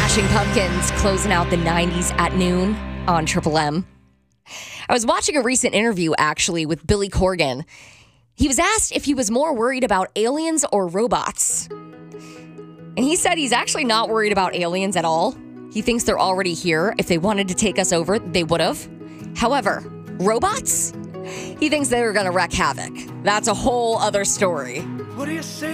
Smashing Pumpkins closing out the 90s at noon on Triple M. I was watching a recent interview, actually, with Billy Corgan. He was asked if he was more worried about aliens or robots. And he said he's actually not worried about aliens at all. He thinks they're already here. If they wanted to take us over, they would have. However, robots? He thinks they're going to wreak havoc. That's a whole other story. What do you say?